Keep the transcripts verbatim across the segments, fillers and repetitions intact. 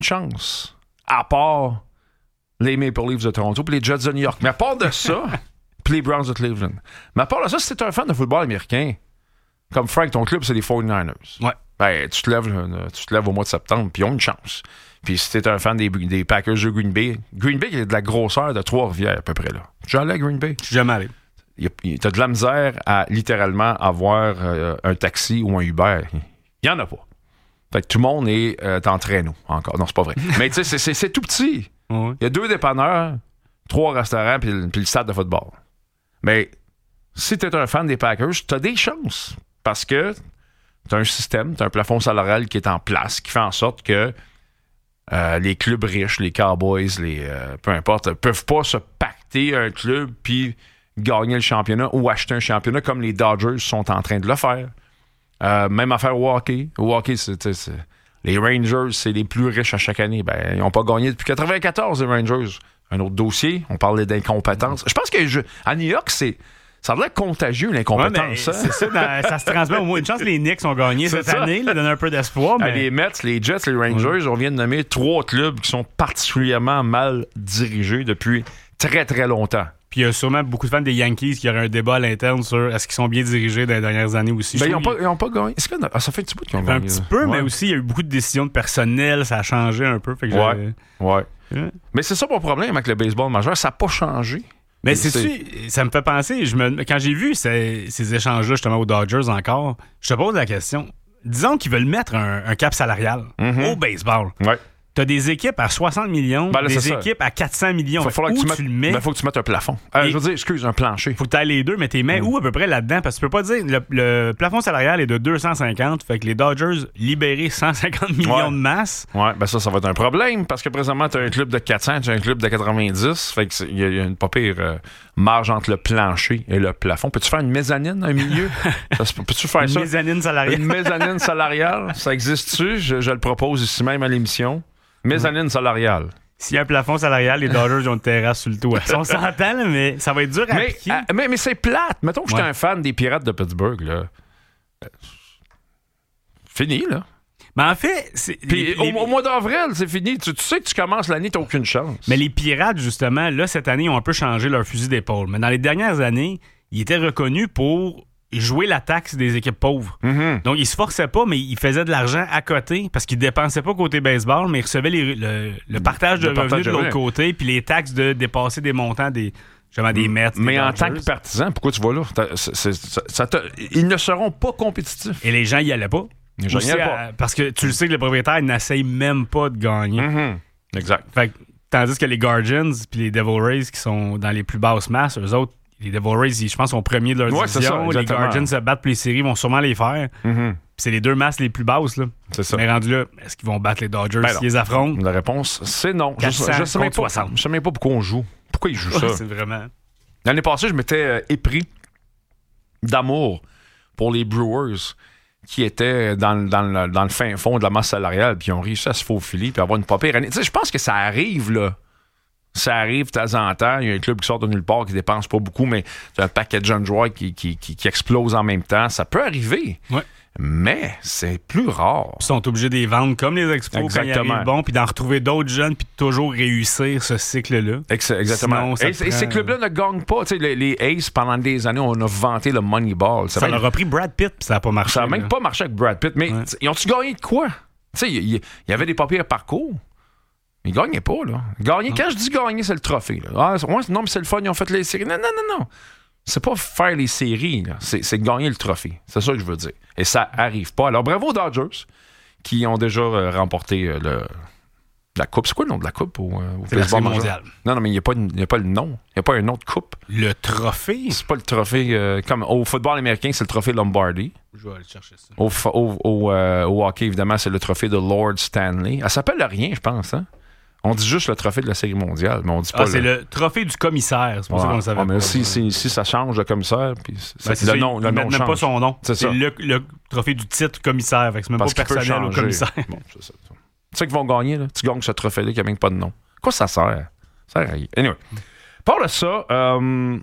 chance, à part les Maple Leafs de Toronto puis les Jets de New York. Mais à part de ça, puis les Browns de Cleveland. Mais à part de ça, si t'es un fan de football américain, comme Frank, ton club, c'est les forty-niners. Ouais. Ben, tu te lèves, tu te lèves au mois de septembre, puis ils ont une chance. Puis si t'es un fan des, des Packers de Green Bay, Green Bay, il y a de la grosseur de Trois-Rivières à peu près, là. Tu es allé à Green Bay? Je suis jamais allé. T'as de la misère à littéralement avoir euh, un taxi ou un Uber. Il n'y en a pas. Fait que tout le monde est euh, en traîneau encore. Non, c'est pas vrai. Mais tu sais, c'est, c'est, c'est tout petit. Ouais. Il y a deux dépanneurs, trois restaurants, puis le, puis le stade de football. Mais si t'es un fan des Packers, t'as des chances. Parce que t'as un système, t'as un plafond salarial qui est en place, qui fait en sorte que euh, les clubs riches, les Cowboys, les euh, peu importe, peuvent pas se pacter un club puis gagner le championnat ou acheter un championnat comme les Dodgers sont en train de le faire. Euh, même affaire au hockey. Au hockey, c'est, c'est, c'est, les Rangers, c'est les plus riches à chaque année. Ben, ils n'ont pas gagné depuis quatre-vingt-quatorze, les Rangers. Un autre dossier, on parlait d'incompétence. Je pense que je, à New York, c'est ça a l'air contagieux, l'incompétence. Ouais, c'est ça, dans, ça se transmet au moins. Une chance que les Knicks ont gagné c'est cette ça. année, là, donner un peu d'espoir. Mais... Les Mets, les Jets, les Rangers, ouais. On vient de nommer trois clubs qui sont particulièrement mal dirigés depuis très, très longtemps. Puis il y a sûrement beaucoup de fans des Yankees qui auraient un débat à l'interne sur est-ce qu'ils sont bien dirigés dans les dernières années aussi. Ben, ils n'ont pas, ils ont pas gagné. Est-ce que, ah, ça fait un petit bout qu'ils ont gagné. Un petit peu, ouais. Mais aussi, il y a eu beaucoup de décisions de personnel. Ça a changé un peu. Fait que ouais, ouais. ouais. Mais c'est ça mon problème avec le baseball majeur. Ça n'a pas changé. Mais c'est c'est... ça me fait penser, je me... quand j'ai vu ces, ces échanges-là justement aux Dodgers encore, je te pose la question. Disons qu'ils veulent mettre un, un cap salarial mm-hmm. au baseball. Ouais. T'as des équipes à soixante millions, ben là, des équipes ça. à quatre cents millions. Il faut où que tu, tu mettes, le mets? Ben, faut que tu mettes un plafond. Euh, je veux dire, excuse, un plancher. Faut que tu ailles les deux, mais t'es mets mm. où à peu près là-dedans? Parce que tu peux pas dire, le, le plafond salarial est de deux cent cinquante, fait que les Dodgers libérer cent cinquante millions ouais. de masse. Ouais, ben ça, ça va être un problème, parce que présentement, t'as un club de quatre cents, t'as un club de quatre-vingt-dix, fait qu'il y, y a une pas pire euh, marge entre le plancher et le plafond. Peux-tu faire une mezzanine, un milieu? ça, peux-tu faire une ça? Une mezzanine salariale. Une mezzanine salariale, ça existe-tu? Je, je le propose ici même à l'émission. Mezzanine salariale. S'il y a un plafond salarial, les Dodgers ont une terrasse sur le toit. On s'entend, là, mais ça va être dur à mais, appliquer. À, mais, mais c'est plate. Mettons que j'étais ouais. un fan des Pirates de Pittsburgh. Là. Fini, là. Mais en fait... C'est, Puis les, au, les... au mois d'avril, c'est fini. Tu, tu sais que tu commences l'année, t'as aucune chance. Mais les Pirates, justement, là, cette année, ils ont un peu changé leur fusil d'épaule. Mais dans les dernières années, ils étaient reconnus pour... jouer la taxe des équipes pauvres. Mm-hmm. Donc, ils se forçaient pas, mais ils faisaient de l'argent à côté parce qu'ils dépensaient pas côté baseball, mais ils recevaient les, le, le partage de le revenus partage de l'autre de côté, puis les taxes de dépasser des montants des, justement, des Mets. Mais des en Dodgers. tant que partisan, pourquoi tu vas là? C'est, c'est, ça, ça te, ils ne seront pas compétitifs. Et les gens y allaient pas. Les gens y allaient pas. À, parce que tu le sais que le propriétaire n'essaye même pas de gagner. Mm-hmm. Exact. Fait que, tandis que les Guardians puis les Devil Rays qui sont dans les plus basses masses, eux autres, les Devil Rays, je pense, sont premiers de leur ouais, division. Ça, les Guardians se battent pour les séries, vont sûrement les faire. Mm-hmm. C'est les deux masses les plus basses. Là. C'est ça. Mais rendu là, est-ce qu'ils vont battre les Dodgers ben s'ils les affrontent? La réponse, c'est non. Je ne sais même pas, je sais même pas pourquoi on joue. Pourquoi ils jouent ouais, ça? C'est vraiment... L'année passée, je m'étais euh, épris d'amour pour les Brewers qui étaient dans, dans, le, dans le fin fond de la masse salariale puis ils ont réussi à se faufiler puis avoir une pas pire année. Tu sais, je pense que ça arrive, là. Ça arrive de temps en temps. Il y a un club qui sort de nulle part qui dépense pas beaucoup, mais tu as un paquet de jeunes joueurs qui, qui, qui, qui explosent en même temps. Ça peut arriver. Ouais. Mais c'est plus rare. Ils sont obligés de les vendre comme les Expos exactement. Quand ils arrivent bons, puis d'en retrouver d'autres jeunes, puis de toujours réussir ce cycle-là. Ex- exactement. Sinon, et, prend... et ces clubs-là ne gagnent pas. Tu sais, les, les Aces, pendant des années, on a vanté le Moneyball. Ça, ça leur a pris Brad Pitt, puis ça n'a pas marché. Ça n'a même pas marché avec Brad Pitt. Mais ouais. Ils ont-tu gagné de quoi? Tu sais, il y, y avait des papiers parcours. Ils gagnaient pas, là. Gagner, quand je dis gagner, c'est le trophée. Là. Ah, ouais, non, mais c'est le fun, ils ont fait les séries. Non, non, non, non. C'est pas faire les séries, là. C'est, c'est gagner le trophée. C'est ça que je veux dire. Et ça arrive pas. Alors, bravo aux Dodgers, qui ont déjà euh, remporté euh, le, la coupe. C'est quoi le nom de la coupe au, euh, au c'est baseball mondial? Non, non, mais il n'y a, a pas le nom. Il n'y a pas un nom de coupe. Le trophée? C'est pas le trophée... Euh, comme au football américain, c'est le trophée Lombardi. Je vais aller chercher ça. Au, au, au, euh, au hockey, évidemment, c'est le trophée de Lord Stanley. Elle s'appelle rien, je pense, hein? On dit juste le trophée de la Série mondiale, mais on dit pas. Ah, c'est le... le trophée du commissaire. C'est pour ouais. ça qu'on le savait ah, mais pas. Si, si, si ça change de commissaire, puis c'est, ben, c'est le ça, nom, il, le il nom met même pas son nom. C'est, c'est ça. Le, le trophée du titre commissaire. Fait que c'est même parce pas personnel au commissaire. Bon, c'est ça. C'est ça qu'ils vont gagner, là. Tu gagnes ce trophée-là qui n'a même pas de nom. Quoi ça sert? Ça sert à rien. Anyway. Par de ça, euh,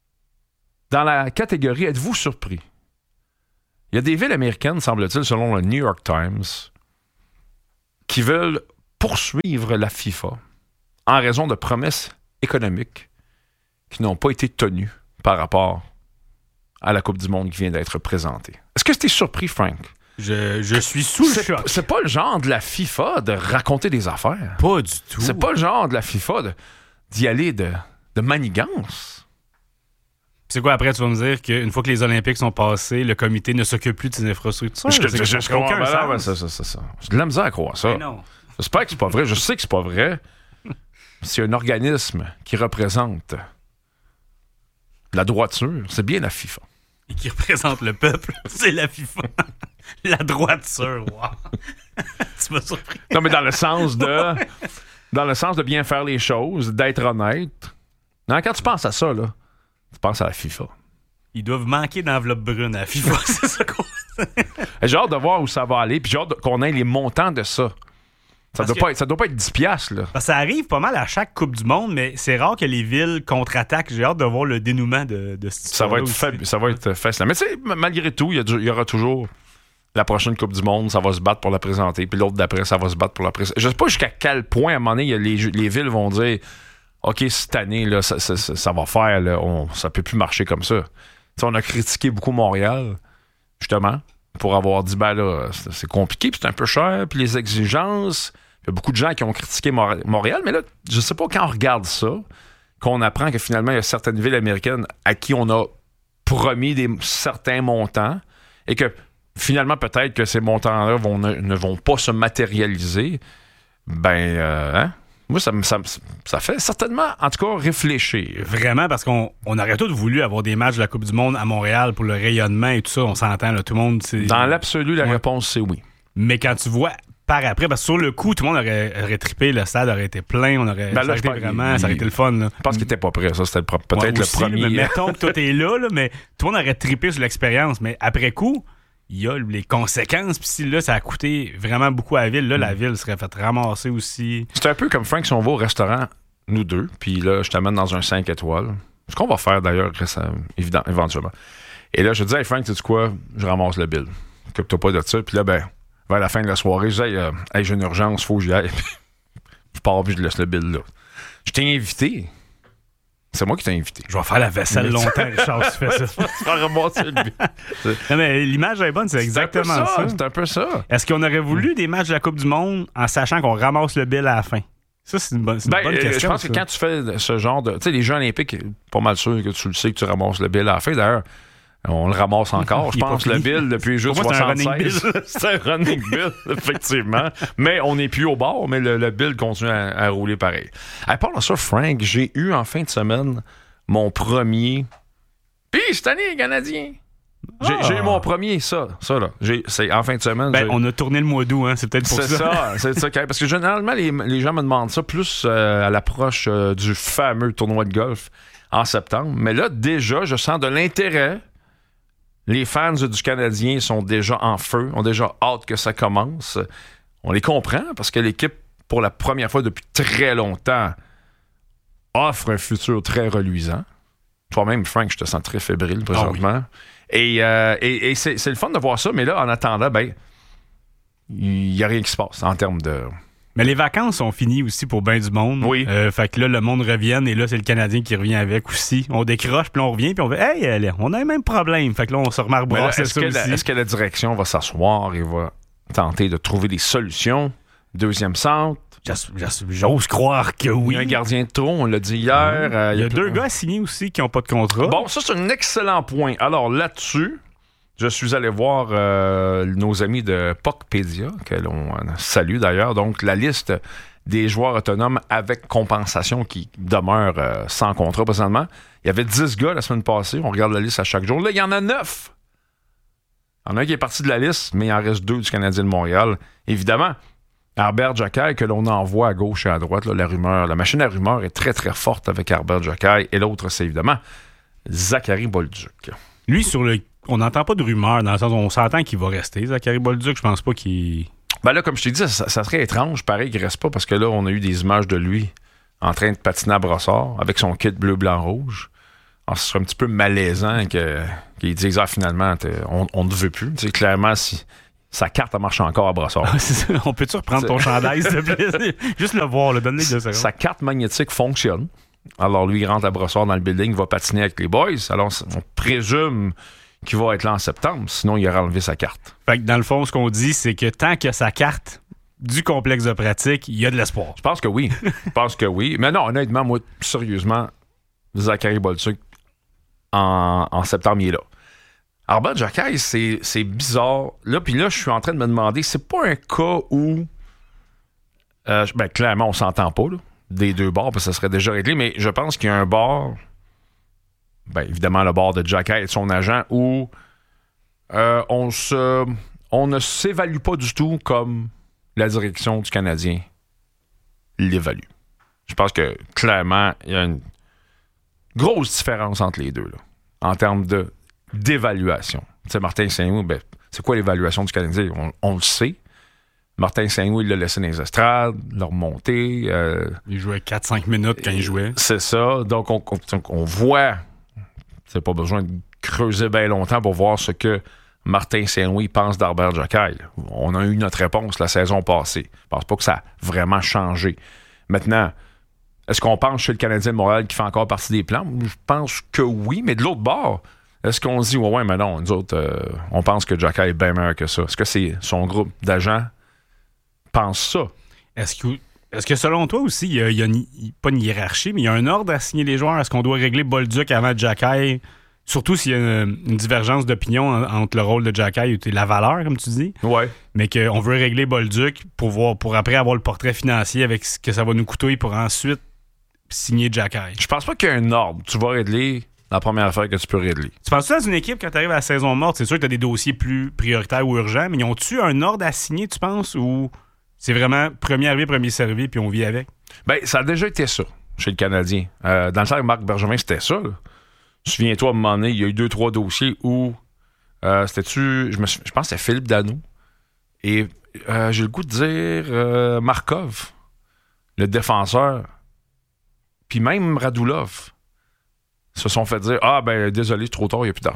dans la catégorie êtes-vous surpris? Il y a des villes américaines, semble-t-il, selon le New York Times, qui veulent poursuivre la FIFA en raison de promesses économiques qui n'ont pas été tenues par rapport à la Coupe du Monde qui vient d'être présentée. Est-ce que tu es surpris, Frank? Je, je suis sous le choc. C'est pas le genre de la FIFA de raconter des affaires. Pas du tout. C'est pas le genre de la FIFA de, d'y aller de, de manigance. C'est quoi, après, tu vas me dire qu'une fois que les Olympiques sont passés, le comité ne s'occupe plus de ces infrastructures? Je, je, je, je aucun comprends. sens. Ouais, ça, ça, ça, ça. J'ai de la misère à croire ça. Mais non. J'espère que c'est pas vrai. Je sais que c'est pas vrai. C'est un organisme qui représente la droiture. C'est bien la FIFA. Et qui représente le peuple. C'est la FIFA. La droiture, wow. Tu m'as surpris. Non, mais dans le sens de... dans le sens de bien faire les choses, d'être honnête. Non, quand tu penses à ça, là, tu penses à la FIFA. Ils doivent manquer d'enveloppe brune à la FIFA, c'est ça qu'on... J'ai hâte de voir où ça va aller, puis j'ai hâte qu'on ait les montants de ça. Ça doit, que, pas être, ça doit pas être dix piastres, là. Ça arrive pas mal à chaque Coupe du Monde, mais c'est rare que les villes contre-attaquent. J'ai hâte de voir le dénouement de, de cette ça va être faible, Ça va être facile. Mais tu sais, malgré tout, il y, y aura toujours la prochaine Coupe du Monde, ça va se battre pour la présenter, puis l'autre d'après, ça va se battre pour la présenter. Je sais pas jusqu'à quel point, à un moment donné, les, les villes vont dire « OK, cette année, là, ça, ça, ça, ça va faire, là, on, ça peut plus marcher comme ça. » On a critiqué beaucoup Montréal, justement, pour avoir dit « Ben là, c'est, c'est compliqué, puis c'est un peu cher, puis les exigences... » Il y a beaucoup de gens qui ont critiqué Montréal, mais là, je sais pas, quand on regarde ça, qu'on apprend que finalement, il y a certaines villes américaines à qui on a promis des, certains montants et que finalement, peut-être que ces montants-là vont, ne, ne vont pas se matérialiser, ben, euh, hein? Moi, ça, ça, ça fait certainement, en tout cas, réfléchir. Vraiment, parce qu'on on aurait tous voulu avoir des matchs de la Coupe du Monde à Montréal pour le rayonnement et tout ça, on s'entend, là, tout le monde... C'est... Dans l'absolu, la ouais. réponse, c'est oui. Mais quand tu vois... par après, parce que sur le coup, tout le monde aurait, aurait trippé, le stade aurait été plein, on aurait ben là, ça aurait été vraiment, il, ça aurait été le fun. Là. Je pense qu'il était pas prêt, ça, c'était le, peut-être ouais, le aussi, premier. Mais mettons que toi t'es là, là, mais tout le monde aurait trippé sur l'expérience, mais après coup, il y a les conséquences, puis si là, ça a coûté vraiment beaucoup à la ville, là, mm. la ville serait faite ramasser aussi. C'est un peu comme Frank, si on va au restaurant, nous deux, puis là, je t'amène dans un cinq étoiles, ce qu'on va faire d'ailleurs, évident, éventuellement. Et là, je dis, hey Frank, tu sais quoi, je ramasse le bill. Occupe-toi pas de ça, puis là, ben, vers la fin de la soirée, je disais, hey, euh, hey, j'ai une urgence, faut que j'y aille. Je pars, puis je laisse le bill là. Je t'ai invité. C'est moi qui t'ai invité. Je vais faire la vaisselle longtemps, Richard, si tu fais ça. Tu vas ramasser le bill. Non, mais l'image est bonne, c'est exactement c'est ça, ça. C'est un peu ça. Est-ce qu'on aurait voulu mm. des matchs de la Coupe du Monde en sachant qu'on ramasse le bill à la fin? Ça, c'est une bonne, c'est une ben, bonne question. Je pense ça. que quand tu fais ce genre de... Tu sais, les Jeux olympiques, pas mal sûr que tu le sais que tu ramasses le bill à la fin. D'ailleurs, on le ramasse encore, je pense, le bill depuis juste soixante-seize. C'est un running bill, effectivement. Mais on n'est plus au bord, mais le, le bill continue à, à rouler pareil. À part de ça, Frank, j'ai eu en fin de semaine mon premier... Puis, cette année, les Canadiens. J'ai, ah. j'ai eu mon premier, ça, ça là. J'ai, c'est en fin de semaine. Ben, on a tourné le mois d'août, hein, c'est peut-être pour c'est ça. C'est ça, c'est ça. Parce que généralement, les, les gens me demandent ça plus euh, à l'approche euh, du fameux tournoi de golf en septembre. Mais là, déjà, je sens de l'intérêt. Les fans du Canadien sont déjà en feu, ont déjà hâte que ça commence. On les comprend parce que l'équipe, pour la première fois depuis très longtemps, offre un futur très reluisant. Toi-même, Frank, je te sens très fébrile présentement. Oh oui. Et, euh, et, et c'est, c'est le fun de voir ça, mais là, en attendant, ben, il n'y a rien qui se passe en termes de... Mais les vacances sont finies aussi pour bien du monde. Oui. Euh, fait que là, le monde revient et là, c'est le Canadien qui revient avec aussi. On décroche, puis là, on revient, puis on fait « Hey, on a le même problème. » Fait que là, on se remet à rebrasser ça que aussi. La, est-ce que la direction va s'asseoir et va tenter de trouver des solutions? Deuxième centre. J'ose, j'ose croire que oui. Il y a un gardien de trop, on l'a dit hier. Mmh. Euh, il y a, il y a deux plus... gars signés aussi qui n'ont pas de contrat. Bon, ça, c'est un excellent point. Alors, là-dessus... Je suis allé voir euh, nos amis de Puckpedia, que l'on salue d'ailleurs. Donc, la liste des joueurs autonomes avec compensation qui demeurent euh, sans contrat présentement. Il y avait dix gars la semaine passée. On regarde la liste à chaque jour. Là, il y en a neuf. Il y en a un qui est parti de la liste, mais il en reste deux du Canadien de Montréal. Évidemment, Herbert Jacquet, que l'on envoie à gauche et à droite, là, la rumeur, la machine à rumeur est très, très forte avec Herbert Jacquet. Et l'autre, c'est évidemment Zachary Bolduc. Lui, sur le... On n'entend pas de rumeur, dans le sens où on s'entend qu'il va rester. Zachary Bolduc, je pense pas qu'il... Ben là, comme je t'ai dit, ça, ça serait étrange, pareil, qu'il reste pas, parce que là, on a eu des images de lui en train de patiner à brossard avec son kit bleu, blanc, rouge. Alors, ce serait un petit peu malaisant que, qu'il dise, ah, finalement, on, on ne veut plus. Tu sais, clairement, si, sa carte, elle marche encore à Brossard. Ah, on peut-tu reprendre ton chandail, s'il te plaît? Juste le voir, donne-lui deux secondes. Sa carte magnétique fonctionne. Alors, lui, il rentre à Brossard dans le building, il va patiner avec les boys. Alors, on présume qu'il va être là en septembre, sinon il aura enlevé sa carte. Fait que dans le fond, ce qu'on dit, c'est que tant qu'il y a sa carte du complexe de pratique, il y a de l'espoir. Je pense que oui. Je pense que oui. Mais non, honnêtement, moi, sérieusement, Zachary Bolduc, en, en septembre, il est là. Arber Xhekaj, c'est, c'est bizarre. Là, puis là, je suis en train de me demander, c'est pas un cas où... Euh, ben, clairement, on s'entend pas, là, des deux bords, parce que ça serait déjà réglé, mais je pense qu'il y a un bord... Ben, évidemment, le bord de Xhekaj et de son agent, où euh, on, se, on ne s'évalue pas du tout comme la direction du Canadien l'évalue. Je pense que, clairement, il y a une grosse différence entre les deux, là, en termes de d'évaluation. Tu sais, Martin Saint-Louis, ben, c'est quoi l'évaluation du Canadien? On, on le sait. Martin Saint-Louis, il l'a laissé dans les estrades, l'a remonté. Euh, il jouait quatre cinq minutes quand il jouait. C'est ça. Donc, on, on, on voit... C'est pas besoin de creuser bien longtemps pour voir ce que Martin Saint-Louis pense d'Arber Xhekaj. On a eu notre réponse la saison passée. Je pense pas que ça a vraiment changé. Maintenant, est-ce qu'on pense chez le Canadien de Montréal qui fait encore partie des plans? Je pense que oui, mais de l'autre bord... Est-ce qu'on dit, ouais, ouais, mais non, nous autres, euh, on pense que Xhekaj est bien meilleur que ça? Est-ce que c'est son groupe d'agents pense ça? Est-ce que, est-ce que selon toi aussi, il y a, il y a une, pas une hiérarchie, mais il y a un ordre à signer les joueurs? Est-ce qu'on doit régler Bolduc avant Xhekaj? Surtout s'il y a une, une divergence d'opinion entre le rôle de Xhekaj et la valeur, comme tu dis. Ouais. Mais qu'on veut régler Bolduc pour, voir, pour après avoir le portrait financier avec ce que ça va nous coûter pour ensuite signer Xhekaj. Je pense pas qu'il y a un ordre. Tu vas régler... la première affaire que tu peux régler. Tu penses-tu dans une équipe, quand tu arrives à la saison morte, c'est sûr que tu as des dossiers plus prioritaires ou urgents, mais ils ont-tu un ordre à signer, tu penses, ou c'est vraiment premier arrivé, premier servi, puis on vit avec? Ben, ça a déjà été ça, chez le Canadien. Euh, dans le temps de Marc Bergevin, c'était ça. Là. Souviens-toi, à un moment donné, il y a eu deux, trois dossiers où euh, c'était-tu, je, me, je pense que c'était Philippe Danault, et euh, j'ai le goût de dire euh, Markov, le défenseur, puis même Radulov, se sont fait dire « Ah, ben désolé, c'est trop tard, il n'y a plus d'argent. »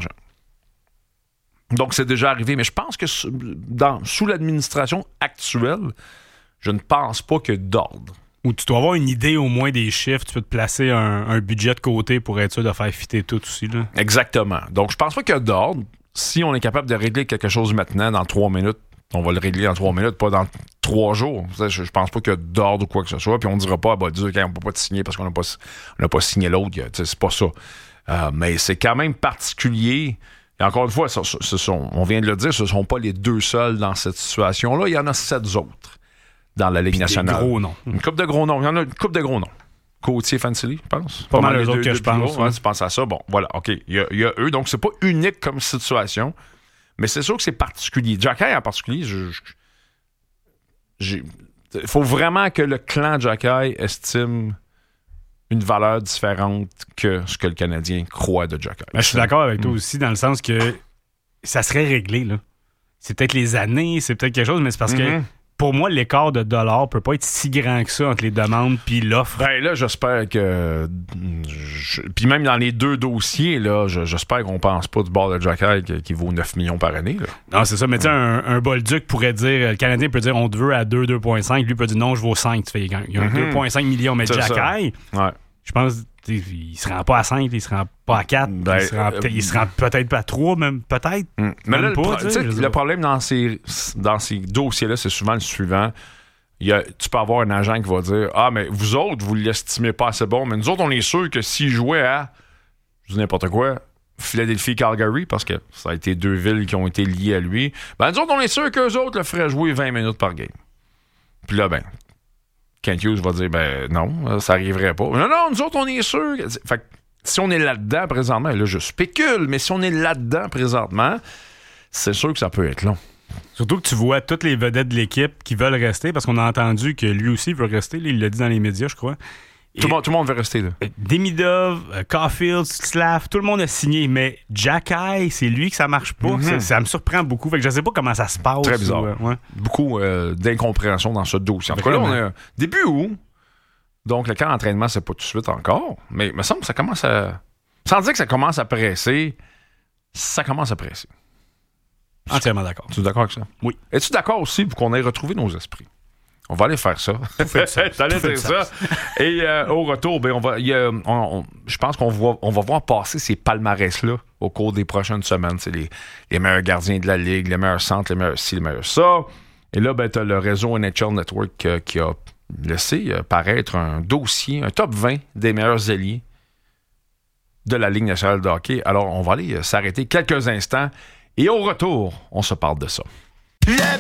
Donc, c'est déjà arrivé. Mais je pense que dans, sous l'administration actuelle, je ne pense pas qu'il y ait d'ordre. Ou tu dois avoir une idée au moins des chiffres. Tu peux te placer un, un budget de côté pour être sûr de faire fitter tout aussi. Là. Exactement. Donc, je pense pas qu'il y a d'ordre. Si on est capable de régler quelque chose maintenant, dans trois minutes, on va le régler en trois minutes, pas dans trois jours. Je, je pense pas qu'il y a d'ordre ou quoi que ce soit. Puis on ne dira pas, bah, Dieu, on ne peut pas te signer parce qu'on n'a pas, pas signé l'autre. C'est pas ça. Euh, mais c'est quand même particulier. Et encore une fois, ce, ce sont, on vient de le dire, ce ne sont pas les deux seuls dans cette situation-là. Il y en a sept autres dans la Ligue puis nationale. Des gros noms. Une couple de gros noms. Il y en a une couple de gros noms. Côtier, Fantilli, je pense. Pas, pas mal les autres que je pense. Gros, hein, tu penses à ça? Bon, voilà, OK. Il y a, il y a eux. Donc, c'est pas unique comme situation. Mais c'est sûr que c'est particulier. Xhekaj en particulier, je... je il faut vraiment que le clan Xhekaj estime une valeur différente que ce que le Canadien croit de Xhekaj. Ben, je suis d'accord avec toi mmh. aussi, dans le sens que ça serait réglé. Là. C'est peut-être les années, c'est peut-être quelque chose, mais c'est parce mmh. que pour moi, l'écart de dollars peut pas être si grand que ça entre les demandes puis l'offre. Ben là, j'espère que... Je... Puis même dans les deux dossiers, là, j'espère qu'on pense pas du bord de Xhekaj qui, qui vaut neuf millions par année. Là. Non, c'est ça. Mais tu sais, un, un Bolduc pourrait dire... Le Canadien peut dire on te veut à deux, deux virgule cinq. Lui peut dire non, je vaux cinq. Tu fais, il y a mm-hmm. deux virgule cinq millions. Mais Xhekaj, ouais. je pense... Il se rend pas à cinq, il se rend pas à quatre, ben, il, se rend, euh, il se rend peut-être pas à trois, même peut-être. Mm. Mais là, pas, le, pro- le problème dans ces, dans ces dossiers-là, c'est souvent le suivant. Il y a, tu peux avoir un agent qui va dire « Ah, mais vous autres, vous l'estimez pas assez bon, mais nous autres, on est sûr que s'il jouait à, je dis n'importe quoi, Philadelphie-Calgary, parce que ça a été deux villes qui ont été liées à lui, ben nous autres, on est sûr qu'eux autres le feraient jouer vingt minutes par game. » Puis là, ben... Kent Hughes va dire, ben non, ça arriverait pas. Non, non, nous autres, on est sûrs. Fait que si on est là-dedans présentement, là, je spécule, mais si on est là-dedans présentement, c'est sûr que ça peut être long. Surtout que tu vois toutes les vedettes de l'équipe qui veulent rester, parce qu'on a entendu que lui aussi veut rester. Là, il l'a dit dans les médias, je crois. Tout le, monde, tout le monde veut rester là. Demidov, uh, Caulfield, Slav, tout le monde a signé, mais Xhekaj, c'est lui que ça marche pas. Mm-hmm. Ça, ça me surprend beaucoup. Fait que je sais pas comment ça se passe. Très bizarre. Ou, euh, ouais. Beaucoup euh, d'incompréhension dans ce dossier. En tout cas, là, on est début août. Donc, le camp d'entraînement, c'est pas tout de suite encore. Mais il me semble que ça commence à... Sans dire que ça commence à presser, ça commence à presser. Entièrement d'accord. Tu es d'accord avec ça? Oui. Es-tu d'accord aussi pour qu'on ait retrouvé nos esprits? On va aller faire ça. T'allais dire ça. Et euh, au retour, ben, on va, y a, on, on, je pense qu'on va, on va voir passer ces palmarès-là au cours des prochaines semaines. C'est les, les meilleurs gardiens de la Ligue, les meilleurs centres, les meilleurs ci, les meilleurs ça. Et là, ben, tu as le réseau N H L Network euh, qui a laissé euh, paraître un dossier, un top vingt des meilleurs ailiers de la Ligue nationale de hockey. Alors, on va aller euh, s'arrêter quelques instants. Et au retour, on se parle de ça.